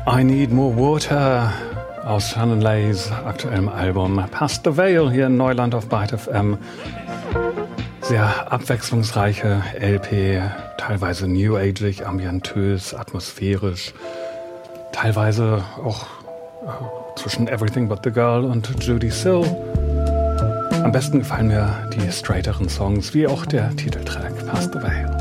I Need More Water aus Shannon Leys aktuellem Album Past the Veil hier in Neuland auf Byte FM. Sehr abwechslungsreiche LP, teilweise new ageig, ambientös, atmosphärisch, teilweise auch zwischen Everything But the Girl und Judy Sill. Am besten gefallen mir die straighteren Songs, wie auch der Titeltrack Past the Veil.